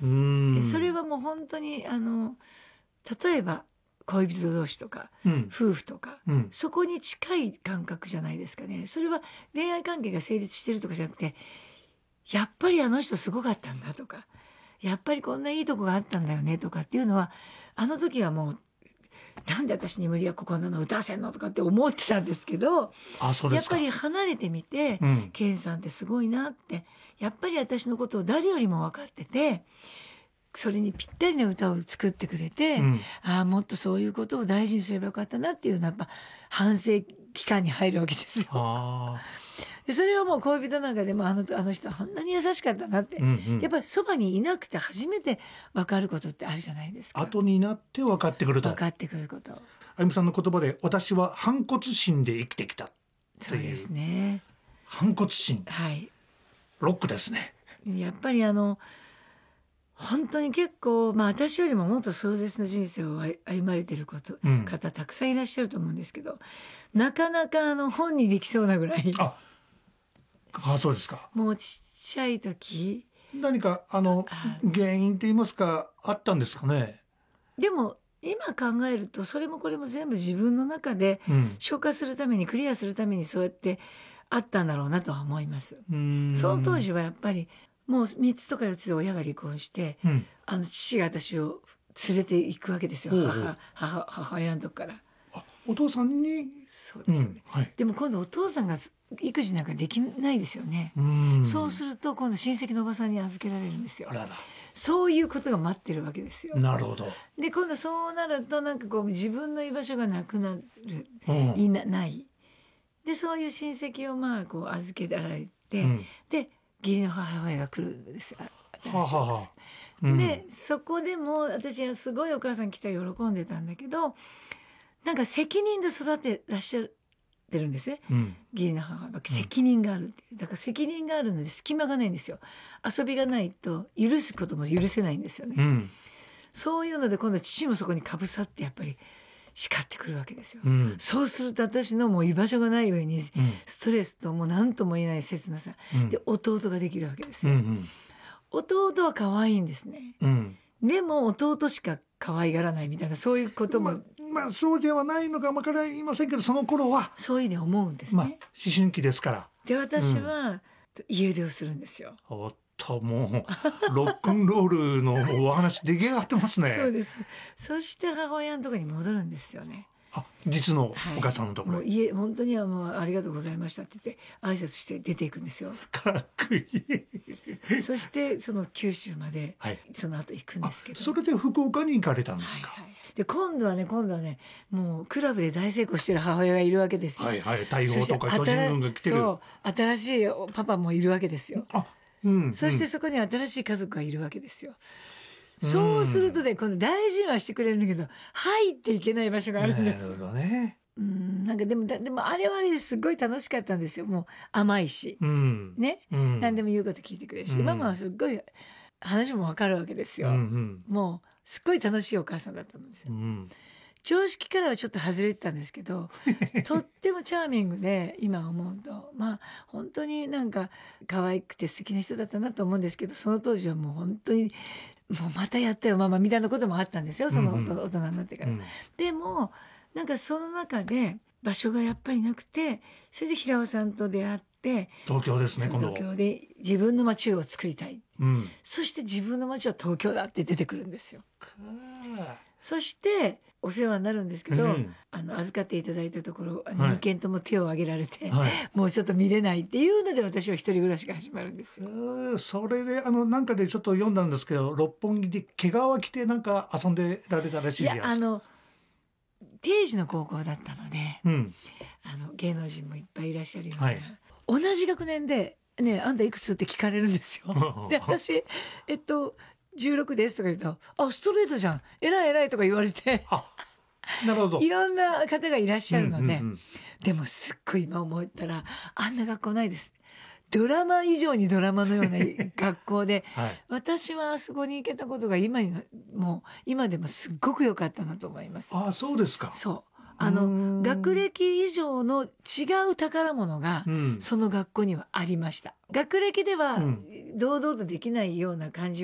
それはもう本当に例えば恋人同士とか、夫婦とか、そこに近い感覚じゃないですかね。それは恋愛関係が成立してるとかじゃなくて、やっぱりあの人すごかったんだとか、やっぱりこんないいとこがあったんだよねとかっていうのは、あの時はもうなんで私に無理やここんなの歌わせんのとかって思ってたんですけど、やっぱり離れてみて、健さんってすごいなって、やっぱり私のことを誰よりも分かってて、それにぴったりの歌を作ってくれて、もっとそういうことを大事にすればよかったなっていうのはやっぱ反省期間に入るわけですよ。でそれはもう恋人なんかでもあの人はこんなに優しかったなって、やっぱりそばにいなくて初めて分かることってあるじゃないですか。 後になって分かってくると。 分かってくること。 あゆみさんの言葉で、私は反骨心で生きてきた。 そうですね。 反骨心。 はい。 ロックですね。 やっぱり本当に結構、私よりももっと壮絶な人生を歩まれている方たくさんいらっしゃると思うんですけど、なかなか本にできそうなぐらい。 そうですか。 もうちっちゃい時。 何か原因と言いますか、あったんですかね。 でも今考えると、それもこれも全部自分の中で消化するために、クリアするためにそうやってあったんだろうなとは思います。その当時はやっぱりもう3つとか4つで親が離婚して、父が私を連れて行くわけですよ。母親のとこから。 お父さんに。 そうですね。でも今度お父さんが育児なんかできないですよね。そうすると今度親戚のおばさんに預けられるんですよ。そういうことが待ってるわけですよ。 なるほど。 で今度そうなるとなんかこう自分の居場所がなくなる、ない。でそういう親戚をこう預けられて、で義理の母親が来るんですよ。でそこでも私はすごいお母さん来たら喜んでたんだけど、なんか責任で育てらっしゃってるんですね。義理の母は責任があるっていう。だから責任があるので隙間がないんですよ。遊びがないと許すことも許せないんですよね。そういうので今度父もそこにかぶさってやっぱり叱ってくるわけですよ。そうすると私のもう居場所がない上にストレスともう何とも言えない切なさ、で弟ができるわけですよ。弟は可愛いんですね。でも弟しか可愛がらないみたいな、そういうこともそうではないのか分かりませんけど、その頃はそういうふうに思うんですね。 思春期ですから。 で私は家出をするんですよ。 もうロックンロールのお話出来上がってますね。 そうです。そして母親のところに戻るんですよね。 実のお母さんのところ、 もう本当にはもうありがとうございましたって言って挨拶して出ていくんですよ。 かっこいい。 そしてその九州までその後行くんですけど、 それで福岡に行かれたんですか。 で今度はねもうクラブで大成功してる母親がいるわけですよ。 大砲とか巨人軍が来てる。 新しいパパもいるわけですよ。そしてそこに新しい家族がいるわけですよ。そうするとね、今度大事にはしてくれるんだけど、入っていけない場所があるんですよ。 なるほどね。 なんかでもあれはあれですごい楽しかったんですよ。もう甘いし。ね。何でも言うこと聞いてくれるし。ママはすっごい話もわかるわけですよ。もうすっごい楽しいお母さんだったんですよ。常識からはちょっと外れてたんですけど、とってもチャーミングで、今思うと、本当になんか可愛くて素敵な人だったなと思うんですけど、その当時はもう本当に、もうまたやったよママみたいなこともあったんですよ、その大人になってから。でも、なんかその中で場所がやっぱりなくて、それで平尾さんと出会って、 東京ですね、今度。 東京で自分の街を作りたい。そして自分の街は東京だって出てくるんですよ。そしてお世話になるんですけど、預かっていただいたところ2軒とも手を挙げられて、もうちょっと見れないっていうので私は一人暮らしが始まるんですよ。 それでなんかでちょっと読んだんですけど、六本木で毛皮着てなんか遊んでられたらしいじゃないですか。 定時の高校だったので、芸能人もいっぱいいらっしゃるような、同じ学年でね、あんたいくつって聞かれるんですよ。で私16ですとか言うと、ストレートじゃん、偉い偉いとか言われて、 なるほど。 いろんな方がいらっしゃるので、でもすっごい今思ったら、あんな学校ないです。ドラマ以上にドラマのような学校で、私はあそこに行けたことが今でもすっごく良かったなと思います。 そうですか。 そう。学歴以上の違う宝物が、その学校にはありました。学歴では堂々とできないような感じ